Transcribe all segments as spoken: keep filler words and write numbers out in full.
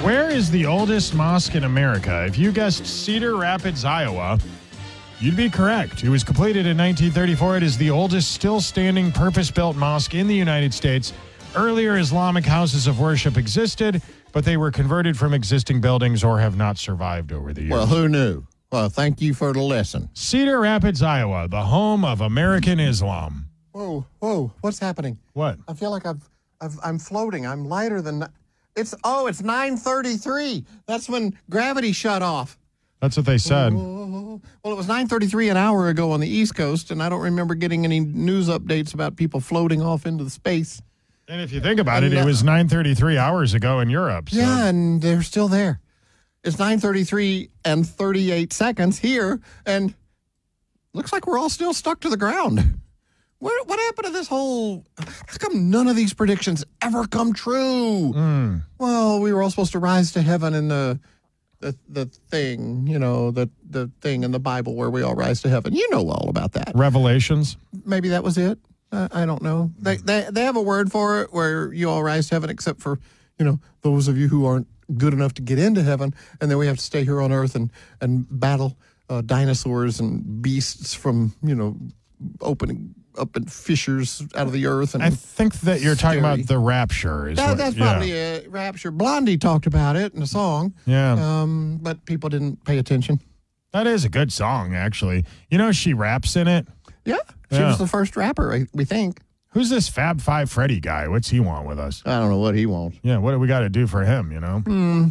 Where is the oldest mosque in America? If you guessed Cedar Rapids, Iowa, you'd be correct. It was completed in nineteen thirty-four. It is the oldest still standing purpose-built mosque in the United States. Earlier Islamic houses of worship existed, but they were converted from existing buildings or have not survived over the years. Well, who knew? Well, thank you for the lesson. Cedar Rapids, Iowa, the home of American Islam. Whoa, whoa, what's happening? What? I feel like I've, I've I'm floating. I'm lighter than... It's oh, it's nine thirty-three. That's when gravity shut off. That's what they said. Oh, well, it was nine thirty-three an hour ago on the East Coast, and I don't remember getting any news updates about people floating off into the space. And if you think about it, it was nine thirty-three hours ago in Europe. So. Yeah, and they're still there. It's nine thirty-three and thirty-eight seconds here, and looks like we're all still stuck to the ground. What, what happened to this whole... How come none of these predictions ever come true? Mm. Well, we were all supposed to rise to heaven in the the the thing, you know, the, the thing in the Bible where we all rise to heaven. You know all about that. Revelations? Maybe that was it. Uh, I don't know. They, they they have a word for it where you all rise to heaven, except for, you know, those of you who aren't good enough to get into heaven, and then we have to stay here on earth and, and battle uh, dinosaurs and beasts from, you know, opening up in fissures out of the earth. And I think that you're talking scary. about the rapture. Is that, what, that's yeah. probably a rapture. Blondie talked about it in a song. Yeah. Um, but people didn't pay attention. That is a good song, actually. You know, she raps in it. Yeah. She Yeah. was the first rapper, I- we think. Who's this Fab Five Freddy guy? What's he want with us? I don't know what he wants. Yeah, what do we got to do for him, you know? Mm.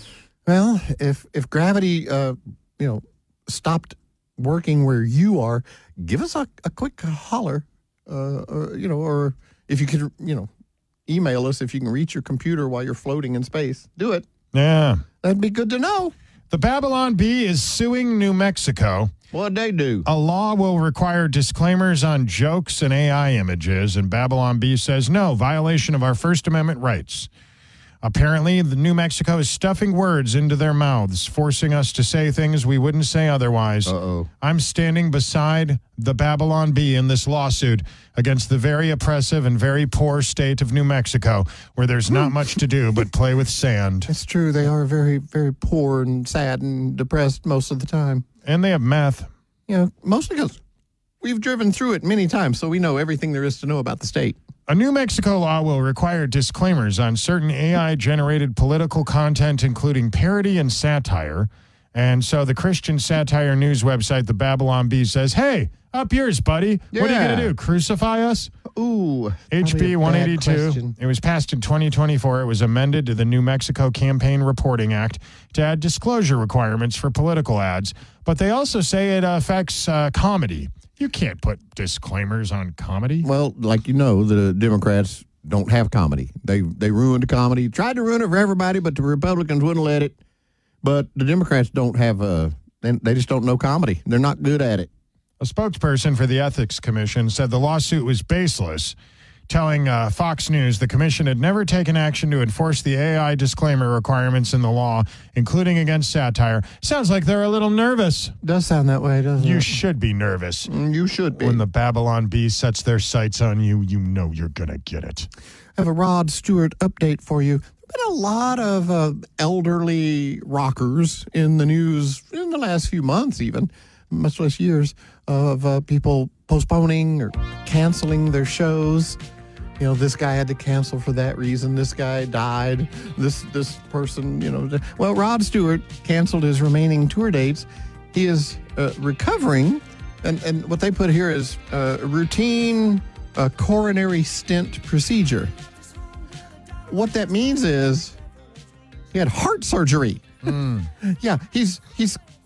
Well, if if gravity, uh, you know, stopped working where you are, give us a, a quick holler, uh, or, you know, or if you could, you know, email us if you can reach your computer while you're floating in space. Do it. Yeah. That'd be good to know. The Babylon Bee is suing New Mexico. What'd they do? A law will require disclaimers on jokes and A I images, and Babylon Bee says no, violation of our First Amendment rights. Apparently, the New Mexico is stuffing words into their mouths, forcing us to say things we wouldn't say otherwise. Uh-oh. I'm standing beside the Babylon Bee in this lawsuit against the very oppressive and very poor state of New Mexico, where there's not much to do but play with sand. It's true. They are very, very poor and sad and depressed most of the time. And they have meth. You know, mostly because we've driven through it many times, so we know everything there is to know about the state. A New Mexico law will require disclaimers on certain A I-generated political content, including parody and satire. And so the Christian satire news website, the Babylon Bee, says, hey, up yours, buddy. What are you Yeah. going to do, crucify us? Ooh. H B one eighty-two. It was passed in twenty twenty-four. It was amended to the New Mexico Campaign Reporting Act to add disclosure requirements for political ads. But they also say it affects uh, comedy. You can't put disclaimers on comedy. Well, like you know, the Democrats don't have comedy. They they ruined the comedy. Tried to ruin it for everybody, but the Republicans wouldn't let it. But the Democrats don't have a, they, they just don't know comedy. They're not good at it. A spokesperson for the Ethics Commission said the lawsuit was baseless, telling uh, Fox News the commission had never taken action to enforce the A I disclaimer requirements in the law, including against satire. Sounds like they're a little nervous. Does sound that way, doesn't You it? should be nervous. Mm, You should be. When the Babylon Bee sets their sights on you, you know you're going to get it. I have a Rod Stewart update for you. There's been a lot of uh, elderly rockers in the news in the last few months, even, much less years, of uh, people postponing or canceling their shows. You know, this guy had to cancel for that reason. This guy died. This this person, you know. Well, Rod Stewart canceled his remaining tour dates. He is uh, recovering, and, and what they put here is uh, routine uh, coronary stent procedure. What that means is he had heart surgery. Mm. Yeah, he's he's